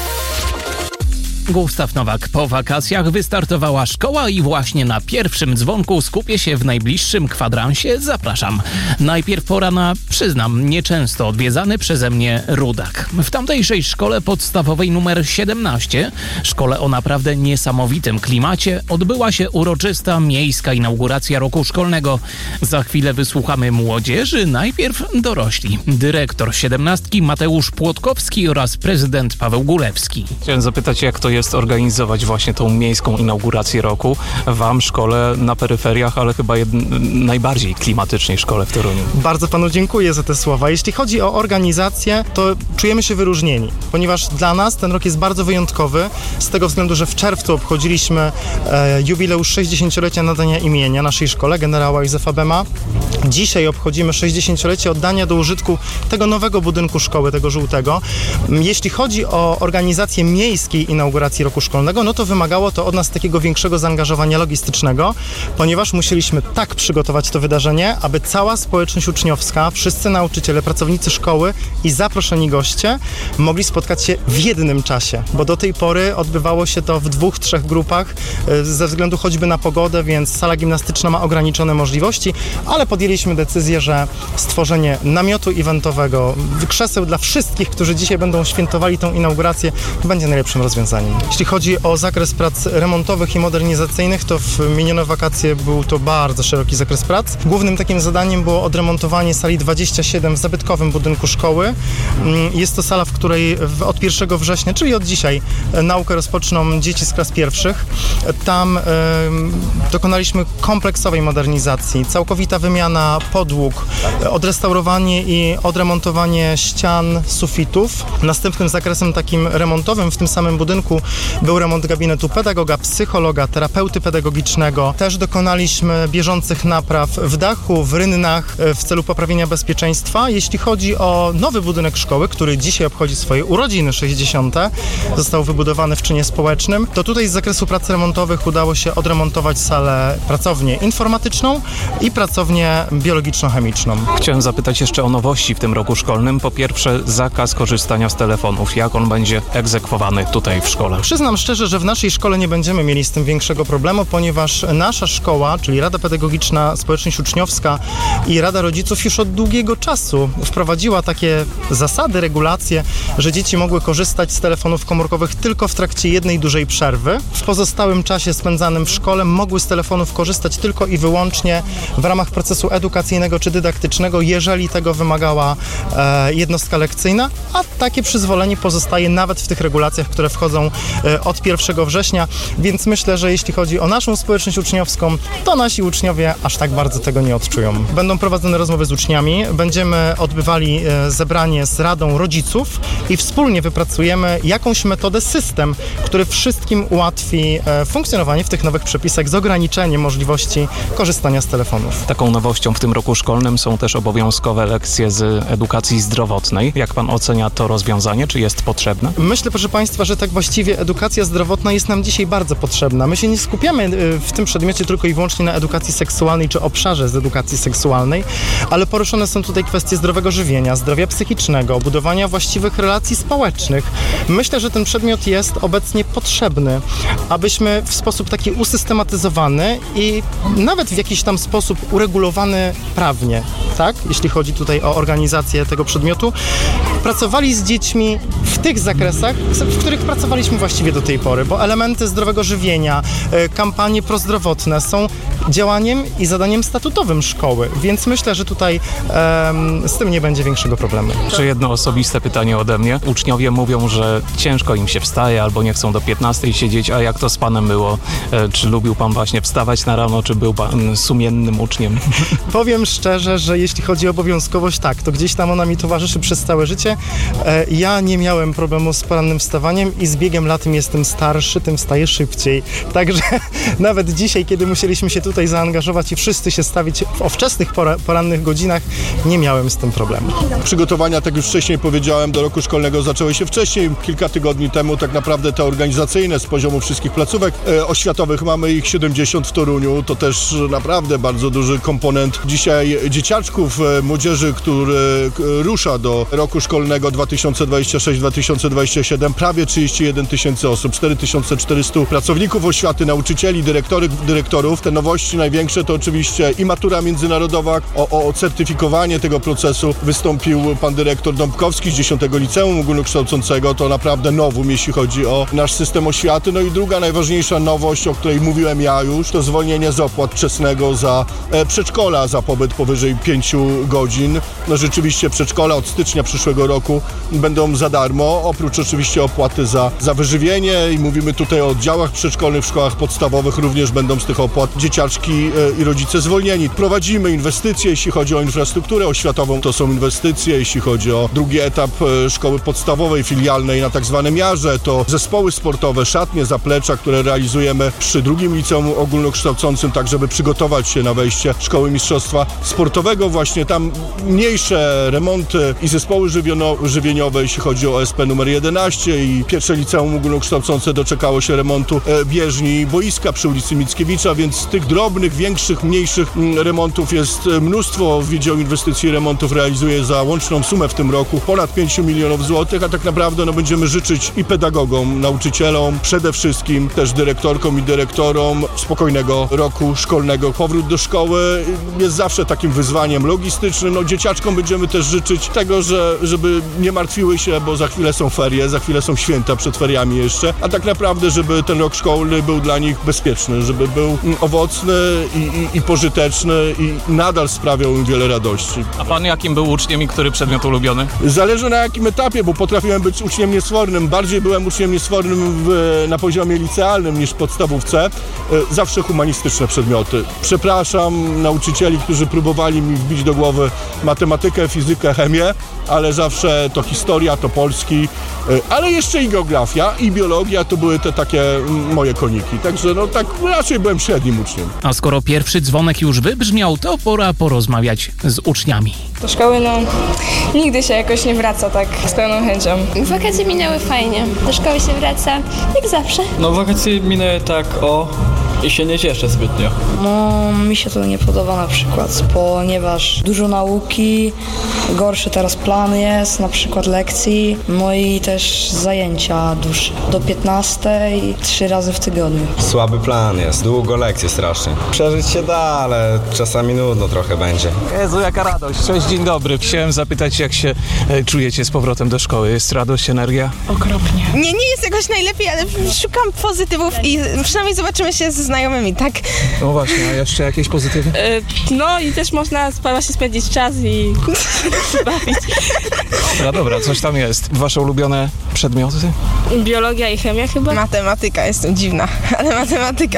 Gustaw Nowak. Po wakacjach wystartowała szkoła i właśnie na pierwszym dzwonku skupię się w najbliższym kwadransie. Zapraszam. Najpierw pora na, przyznam, nieczęsto odwiedzany przeze mnie Rudak. W tamtejszej szkole podstawowej numer siedemnaście, szkole o naprawdę niesamowitym klimacie, odbyła się uroczysta miejska inauguracja roku szkolnego. Za chwilę wysłuchamy młodzieży, najpierw dorośli. Dyrektor siedemnastki Mateusz Płotkowski oraz prezydent Paweł Gulewski. Chciałem zapytać, jak to jest organizować właśnie tą miejską inaugurację roku wam, szkole na peryferiach, ale chyba jed... najbardziej klimatycznej szkole w Toruniu. Bardzo panu dziękuję za te słowa. Jeśli chodzi o organizację, to czujemy się wyróżnieni, ponieważ dla nas ten rok jest bardzo wyjątkowy, z tego względu, że w czerwcu obchodziliśmy e, jubileusz sześćdziesięciolecia nadania imienia naszej szkole, generała Józefa Bema. Dzisiaj obchodzimy sześćdziesięciolecie oddania do użytku tego nowego budynku szkoły, tego żółtego. Jeśli chodzi o organizację miejskiej inauguracji roku szkolnego, no to wymagało to od nas takiego większego zaangażowania logistycznego, ponieważ musieliśmy tak przygotować to wydarzenie, aby cała społeczność uczniowska, wszyscy nauczyciele, pracownicy szkoły i zaproszeni goście mogli spotkać się w jednym czasie, bo do tej pory odbywało się to w dwóch, trzech grupach ze względu choćby na pogodę, więc sala gimnastyczna ma ograniczone możliwości, ale podjęliśmy decyzję, że stworzenie namiotu eventowego, krzeseł dla wszystkich, którzy dzisiaj będą świętowali tą inaugurację, będzie najlepszym rozwiązaniem. Jeśli chodzi o zakres prac remontowych i modernizacyjnych, to w minione wakacje był to bardzo szeroki zakres prac. Głównym takim zadaniem było odremontowanie sali dwadzieścia siedem w zabytkowym budynku szkoły. Jest to sala, w której od pierwszego września, czyli od dzisiaj, naukę rozpoczną dzieci z klas pierwszych. Tam e, dokonaliśmy kompleksowej modernizacji, całkowita wymiana podłóg, odrestaurowanie i odremontowanie ścian, sufitów. Następnym zakresem takim remontowym w tym samym budynku był remont gabinetu pedagoga, psychologa, terapeuty pedagogicznego. Też dokonaliśmy bieżących napraw w dachu, w rynnach w celu poprawienia bezpieczeństwa. Jeśli chodzi o nowy budynek szkoły, który dzisiaj obchodzi swoje urodziny sześćdziesiąte, został wybudowany w czynie społecznym, to tutaj z zakresu prac remontowych udało się odremontować salę, pracownię informatyczną i pracownię biologiczno-chemiczną. Chciałem zapytać jeszcze o nowości w tym roku szkolnym. Po pierwsze, zakaz korzystania z telefonów. Jak on będzie egzekwowany tutaj w szkole? Przyznam szczerze, że w naszej szkole nie będziemy mieli z tym większego problemu, ponieważ nasza szkoła, czyli Rada Pedagogiczna Społeczność-Uczniowska i Rada Rodziców już od długiego czasu wprowadziła takie zasady, regulacje, że dzieci mogły korzystać z telefonów komórkowych tylko w trakcie jednej dużej przerwy. W pozostałym czasie spędzanym w szkole mogły z telefonów korzystać tylko i wyłącznie w ramach procesu edukacyjnego czy dydaktycznego, jeżeli tego wymagała e, jednostka lekcyjna, a takie przyzwolenie pozostaje nawet w tych regulacjach, które wchodzą e, od pierwszego września, więc myślę, że jeśli chodzi o naszą społeczność uczniowską, to nasi uczniowie aż tak bardzo tego nie odczują. Będą prowadzone rozmowy z uczniami, będziemy odbywali e, zebranie z Radą Rodziców i wspólnie wypracujemy jakąś metodę, system, który wszystkim ułatwi e, funkcjonowanie w tych nowych przepisach z ograniczeniem możliwości korzystania z telefonów. Taką nowością w tym roku szkolnym są też obowiązkowe lekcje z edukacji zdrowotnej. Jak pan ocenia to rozwiązanie? Czy jest potrzebne? Myślę, proszę państwa, że tak właściwie edukacja zdrowotna jest nam dzisiaj bardzo potrzebna. My się nie skupiamy w tym przedmiocie tylko i wyłącznie na edukacji seksualnej czy obszarze z edukacji seksualnej, ale poruszone są tutaj kwestie zdrowego żywienia, zdrowia psychicznego, budowania właściwych relacji społecznych. Myślę, że ten przedmiot jest obecnie potrzebny, abyśmy w sposób taki usystematyzowany i nawet w jakiś tam sposób uregulowany prawnie, tak, jeśli chodzi tutaj o organizację tego przedmiotu, pracowali z dziećmi w tych zakresach, w których pracowaliśmy właściwie do tej pory, bo elementy zdrowego żywienia, kampanie prozdrowotne są działaniem i zadaniem statutowym szkoły, więc myślę, że tutaj um, z tym nie będzie większego problemu. Jeszcze jedno osobiste pytanie ode mnie. Uczniowie mówią, że ciężko im się wstaje albo nie chcą do piętnastej siedzieć, a jak to z panem było? E, czy lubił pan właśnie wstawać na rano, czy był pan sumiennym uczniem? Powiem szczerze, że jeśli chodzi o obowiązkowość, tak, to gdzieś tam ona mi towarzyszy przez całe życie. E, ja nie miałem problemu z porannym wstawaniem i z biegiem lat im jestem starszy, tym wstaję szybciej. Także nawet dzisiaj, kiedy musieliśmy się tutaj zaangażować i wszyscy się stawić o wczesnych pora, porannych godzinach, nie miałem z tym problemu. Przygotowania, tak już wcześniej powiedziałem, do roku szkolnego zaczęły się wcześniej. Kilka tygodni temu tak naprawdę te organizacyjne z poziomu wszystkich placówek e, oświatowych, mamy ich siedemdziesiąt w Toruniu, to też naprawdę bardzo duży komponent dzisiaj dzieciaczków, e, młodzieży, który e, rusza do roku szkolnego dwa tysiące dwudziestego szóstego dwa tysiące dwudziestego siódmego, prawie trzydzieści jeden tysięcy osób, cztery tysiące czterysta pracowników oświaty, nauczycieli, dyrektory, dyrektorów. Te nowości największe to oczywiście i matura międzynarodowa, o, o certyfikowanie tego procesu wystąpił pan dyrektor Dąbkowski z dziesiątego Liceum Ogólnokształcącego, to naprawdę nowum, jeśli chodzi o nasz system oświaty. No i druga najważniejsza nowość, o której mówiłem ja już, to zwolnienie z opłat wczesnego za e, przedszkola, za pobyt powyżej pięciu godzin. No rzeczywiście przedszkola od stycznia przyszłego roku będą za darmo, oprócz oczywiście opłaty za, za wyżywienie i mówimy tutaj o oddziałach przedszkolnych w szkołach podstawowych, również będą z tych opłat dzieciaczki e, i rodzice zwolnieni. Prowadzimy inwestycje, jeśli chodzi o infrastrukturę oświatową, to są inwestycje, jeśli chodzi o drugi etap e, szkoły podstawowej, filialnej na tak zwanym Jarze, to zespoły sportowe, szatnie, zaplecza, które realizujemy przy drugim liceum ogólnokształcącym, tak żeby przygotować się na wejście szkoły mistrzostwa sportowego. Właśnie tam mniejsze remonty i zespoły żywiono, żywieniowe, jeśli chodzi o S P numer jedenaście i pierwsze liceum ogólnokształcące doczekało się remontu e, bieżni boiska przy ulicy Mickiewicza, więc tych drobnych, większych, mniejszych m, remontów jest mnóstwo. Wydział Inwestycji i Remontów realizuje za łączną sumę w tym roku ponad pięć milionów złotych, a tak naprawdę no, będziemy życzyć i pedagogom, nauczycielom, przede wszystkim też dyrektorkom i dyrektorom spokojnego roku szkolnego. Powrót do szkoły jest zawsze takim wyzwaniem logistycznym. No, dzieciaczkom będziemy też życzyć tego, że, żeby nie martwiły się, bo za chwilę są ferie, za chwilę są święta przed feriami. wakacjami jeszcze, a tak naprawdę, żeby ten rok szkolny był dla nich bezpieczny, żeby był owocny i, i, i pożyteczny i nadal sprawiał im wiele radości. A pan jakim był uczniem i który przedmiot ulubiony? Zależy na jakim etapie, bo potrafiłem być uczniem niesfornym. Bardziej byłem uczniem niesfornym w, na poziomie licealnym niż w podstawówce. Zawsze humanistyczne przedmioty. Przepraszam nauczycieli, którzy próbowali mi wbić do głowy matematykę, fizykę, chemię, ale zawsze to historia, to polski, ale jeszcze i geografia, i biologia to były te takie moje koniki. Także no tak raczej byłem średnim uczniem. A skoro pierwszy dzwonek już wybrzmiał, to pora porozmawiać z uczniami. Do szkoły no nigdy się jakoś nie wraca tak z pełną chęcią. Wakacje minęły fajnie. Do szkoły się wraca jak zawsze. No wakacje minęły tak o i się nie cieszę zbytnio. No mi się to nie podoba na przykład, ponieważ dużo nauki, gorszy teraz plan jest, na przykład lekcji, no i też zajęcia dłuższe. Do piętnastej, trzy razy w tygodniu. Słaby plan jest, długo lekcje strasznie. Przeżyć się da, ale czasami nudno trochę będzie. Jezu, jaka radość. Cześć, dzień dobry. Chciałem zapytać, jak się e, czujecie z powrotem do szkoły? Jest radość, energia? Okropnie. Nie, nie jest jakoś najlepiej, ale szukam pozytywów i przynajmniej zobaczymy się ze znajomymi, tak? No właśnie, a jeszcze jakieś pozytywy? Yy, no i też można właśnie spędzić czas i bawić. No dobra, coś tam jest. Wasze ulubione przedmioty? Biologia i chemia chyba? Matematyka, jestem dziwna, ale matematyka.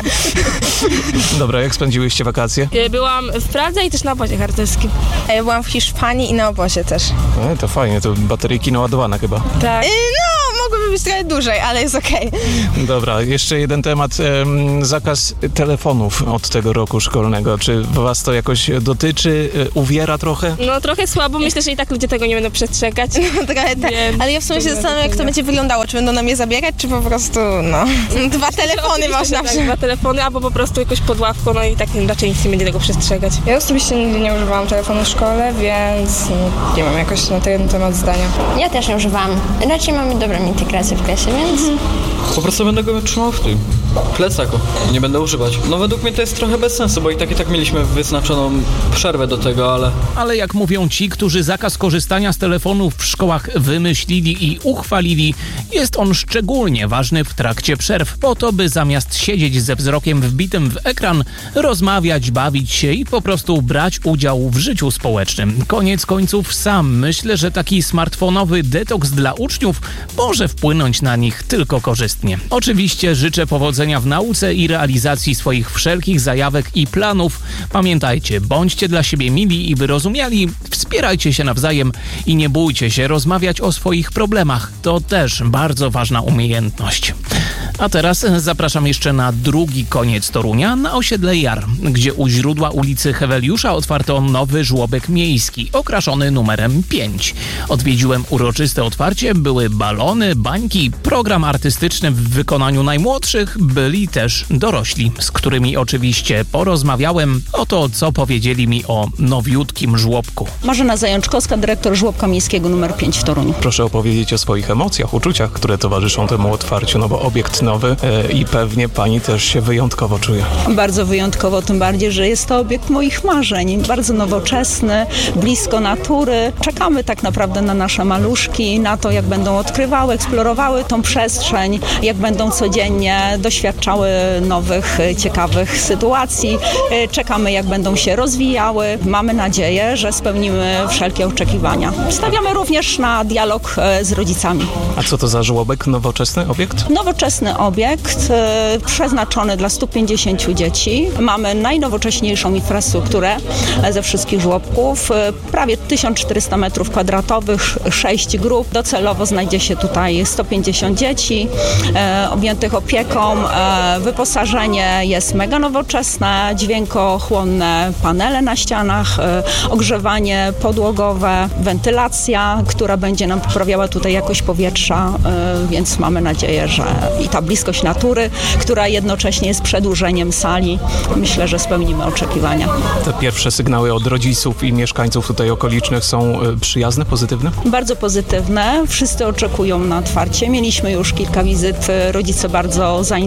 Dobra, jak spędziłyście wakacje? Byłam w Pradze i też na obozie harcerskim. Ja byłam w Hiszpanii i na obozie też. E, to fajnie, to bateryjki naładowane chyba. Tak. Yy, no, mogłyby być trochę dłużej, ale jest okej. Okay. Dobra, jeszcze jeden temat. Ehm, zakaz telefonów od tego roku szkolnego. Czy was to jakoś dotyczy? Uwiera trochę? No trochę słabo. Myślę, że i tak ludzie tego nie będą przestrzegać. No trochę tak. Ale ja w sumie się zastanawiam, jak to będzie wyglądało. Czy będą na mnie zabierać, czy po prostu, no... Dwa telefony można... Tak, dwa telefony, albo po prostu jakoś pod ławką, no i tak raczej nic nie będzie tego przestrzegać. Ja osobiście nigdy nie używałam telefonu w szkole, więc no, nie mam jakoś na ten temat zdania. Ja też nie używałam. Raczej mamy dobrą integrację w klasie, więc... Po prostu będę go trzymał w tym plecaku. Nie będę używać. No według mnie to jest trochę bez sensu, bo i tak i tak mieliśmy wyznaczoną przerwę do tego, ale... Ale jak mówią ci, którzy zakaz korzystania z telefonów w szkołach wymyślili i uchwalili, jest on szczególnie ważny w trakcie przerw, po to, by zamiast siedzieć ze wzrokiem wbitym w ekran, rozmawiać, bawić się i po prostu brać udział w życiu społecznym. Koniec końców sam myślę, że taki smartfonowy detoks dla uczniów może wpłynąć na nich tylko korzystnie. Oczywiście życzę powodzenia w nauce i realizacji swoich wszelkich zajawek i planów. Pamiętajcie, bądźcie dla siebie mili i wyrozumiali, wspierajcie się nawzajem i nie bójcie się rozmawiać o swoich problemach. To też bardzo ważna umiejętność. A teraz zapraszam jeszcze na drugi koniec Torunia, na osiedle Jar, gdzie u źródła ulicy Heweliusza otwarto nowy żłobek miejski, okraszony numerem pięć. Odwiedziłem uroczyste otwarcie, były balony, bańki, program artystyczny w wykonaniu najmłodszych, byli też dorośli, z którymi oczywiście porozmawiałem o to, co powiedzieli mi o nowiutkim żłobku. Marzena Zajączkowska, dyrektor żłobka miejskiego numer pięć w Toruniu. Proszę opowiedzieć o swoich emocjach, uczuciach, które towarzyszą temu otwarciu, no bo obiekt nowy e, i pewnie pani też się wyjątkowo czuje. Bardzo wyjątkowo, tym bardziej, że jest to obiekt moich marzeń. Bardzo nowoczesny, blisko natury. Czekamy tak naprawdę na nasze maluszki, na to, jak będą odkrywały, eksplorowały tą przestrzeń, jak będą codziennie doświadczały nowych, ciekawych sytuacji. Czekamy, jak będą się rozwijały. Mamy nadzieję, że spełnimy wszelkie oczekiwania. Stawiamy również na dialog z rodzicami. A co to za żłobek? Nowoczesny obiekt? Nowoczesny obiekt e, przeznaczony dla stu pięćdziesięciu dzieci. Mamy najnowocześniejszą infrastrukturę ze wszystkich żłobków. E, prawie tysiąc czterysta metrów kwadratowych, sześć grup. Docelowo znajdzie się tutaj sto pięćdziesiąt dzieci e, objętych opieką. E, wyposażenie jest mega nowoczesne, dźwiękochłonne panele na ścianach, e, ogrzewanie podłogowe, wentylacja, która będzie nam poprawiała tutaj jakość powietrza, e, więc mamy nadzieję, że i ta bliskość natury, która jednocześnie jest przedłużeniem sali, myślę, że spełnimy oczekiwania. Te pierwsze sygnały od rodziców i mieszkańców tutaj okolicznych są przyjazne, pozytywne? Bardzo pozytywne. Wszyscy oczekują na otwarcie. Mieliśmy już kilka wizyt. Rodzice bardzo zainteresowani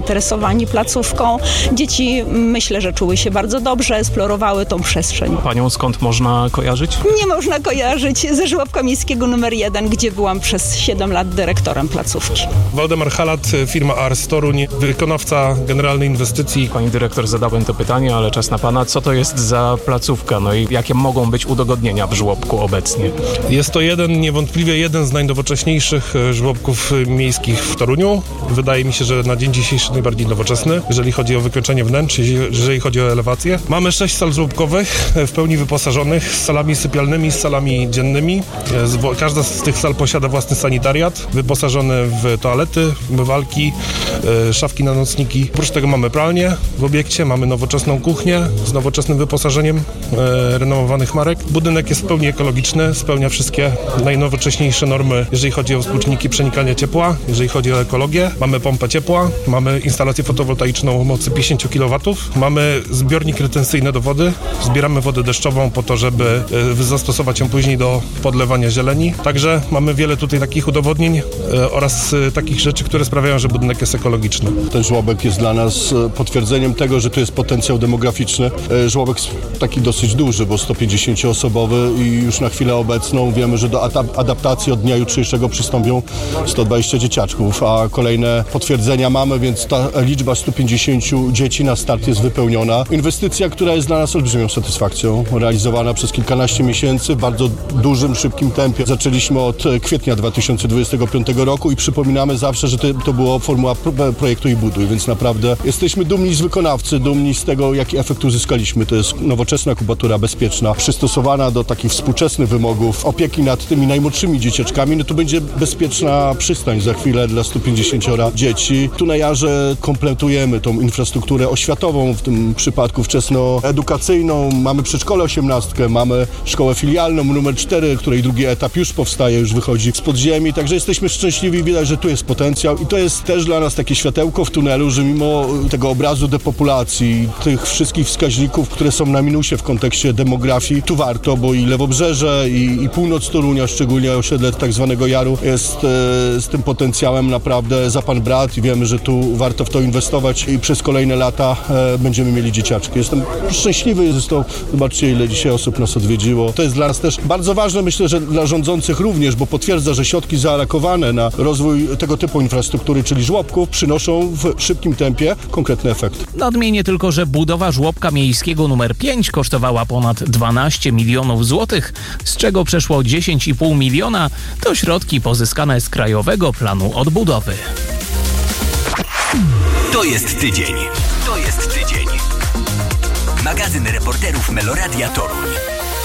zainteresowani placówką. Dzieci myślę, że czuły się bardzo dobrze, eksplorowały tą przestrzeń. Panią skąd można kojarzyć? Nie można kojarzyć ze żłobka miejskiego numer jeden, gdzie byłam przez siedem lat dyrektorem placówki. Waldemar Halat, firma Ars Toruń, wykonawca generalnej inwestycji. Pani dyrektor, zadałem to pytanie, ale czas na pana. Co to jest za placówka? No i jakie mogą być udogodnienia w żłobku obecnie? Jest to jeden, niewątpliwie jeden z najnowocześniejszych żłobków miejskich w Toruniu. Wydaje mi się, że na dzień dzisiejszy najbardziej nowoczesny, jeżeli chodzi o wykończenie wnętrz, jeżeli chodzi o elewację. Mamy sześć sal żłobkowych, w pełni wyposażonych, z salami sypialnymi, z salami dziennymi. Każda z tych sal posiada własny sanitariat, wyposażony w toalety, umywalki, szafki na nocniki. Oprócz tego mamy pralnię w obiekcie, mamy nowoczesną kuchnię z nowoczesnym wyposażeniem e, renomowanych marek. Budynek jest w pełni ekologiczny, spełnia wszystkie najnowocześniejsze normy, jeżeli chodzi o współczynniki przenikania ciepła, jeżeli chodzi o ekologię. Mamy pompę ciepła, mamy instalację fotowoltaiczną o mocy pięćdziesiąt kilowatów, mamy zbiornik retencyjny do wody, zbieramy wodę deszczową po to, żeby e, zastosować ją później do podlewania zieleni. Także mamy wiele tutaj takich udowodnień e, oraz e, takich rzeczy, które sprawiają, że budynek jest ekologiczny. Ten żłobek jest dla nas potwierdzeniem tego, że to jest potencjał demograficzny. Żłobek taki dosyć duży, bo sto pięćdziesięcioosobowy i już na chwilę obecną wiemy, że do adaptacji od dnia jutrzejszego przystąpią sto dwadzieścia dzieciaczków, a kolejne potwierdzenia mamy, więc ta liczba stu pięćdziesięciu dzieci na start jest wypełniona. Inwestycja, która jest dla nas olbrzymią satysfakcją, realizowana przez kilkanaście miesięcy w bardzo dużym, szybkim tempie. Zaczęliśmy od kwietnia dwa tysiące dwudziestego piątego roku i przypominamy zawsze, że to była formuła projektu i buduj, więc naprawdę jesteśmy dumni z wykonawcy, dumni z tego, jaki efekt uzyskaliśmy. To jest nowoczesna kubatura bezpieczna, przystosowana do takich współczesnych wymogów opieki nad tymi najmłodszymi dzieciaczkami. No to będzie bezpieczna przystań za chwilę dla stu pięćdziesięciu dzieci. Tu na Jarze kompletujemy tą infrastrukturę oświatową, w tym przypadku wczesnoedukacyjną. Mamy przedszkole osiemnastkę, mamy szkołę filialną numer cztery, której drugi etap już powstaje, już wychodzi z podziemi, także jesteśmy szczęśliwi, widać, że tu jest potencjał i to jest też dla nas takie światełko w tunelu, że mimo tego obrazu depopulacji, tych wszystkich wskaźników, które są na minusie w kontekście demografii, tu warto, bo i Lewobrzeże, i, i północ Torunia, szczególnie osiedle tak zwanego Jaru, jest e, z tym potencjałem naprawdę za pan brat i wiemy, że tu warto w to inwestować i przez kolejne lata e, będziemy mieli dzieciaczki. Jestem szczęśliwy, zresztą zobaczcie, ile dzisiaj osób nas odwiedziło. To jest dla nas też bardzo ważne, myślę, że dla rządzących również, bo potwierdza, że środki zaalokowane na rozwój tego typu infrastruktury, czyli żłobków, przynoszą w szybkim tempie konkretny efekt. Nadmienię tylko, że budowa żłobka miejskiego numer pięć kosztowała ponad dwanaście milionów złotych, z czego przeszło dziesięć i pół miliona to środki pozyskane z Krajowego Planu Odbudowy. To jest tydzień. To jest tydzień. Magazyn reporterów Meloradia Toruń.